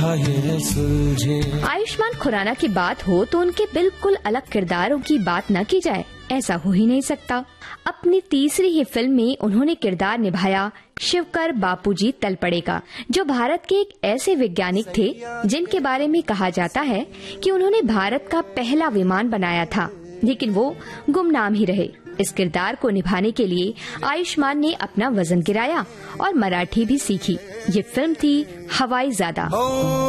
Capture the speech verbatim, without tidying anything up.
ये सुलझे। आयुष्मान खुराना की बात हो तो उनके बिल्कुल अलग किरदारों की बात न की जाए, ऐसा हो ही नहीं सकता। अपनी तीसरी ही फिल्म में उन्होंने किरदार निभाया शिवकर बापूजी तलपड़े का, जो भारत के एक ऐसे वैज्ञानिक थे जिनके बारे में कहा जाता है कि उन्होंने भारत का पहला विमान बनाया था, लेकिन वो गुमनाम ही रहे। इस किरदार को निभाने के लिए आयुष्मान ने अपना वजन गिराया और मराठी भी सीखी। ये फिल्म थी हवाईजादा।